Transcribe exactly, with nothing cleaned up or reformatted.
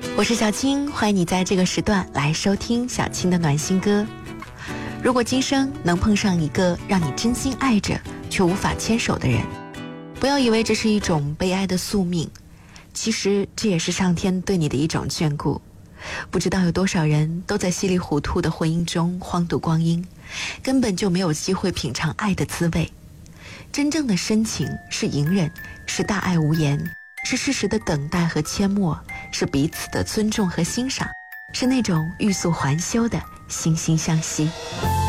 我是小青，欢迎你在这个时段来收听小青的暖心歌。如果今生能碰上一个让你真心爱着却无法牵手的人，不要以为这是一种悲哀的宿命，其实这也是上天对你的一种眷顾。不知道有多少人都在稀里糊涂的婚姻中荒度光阴，根本就没有机会品尝爱的滋味。真正的深情是隐忍，是大爱无言，是适时的等待和阡陌，是彼此的尊重和欣赏，是那种欲速还休的惺惺相惜。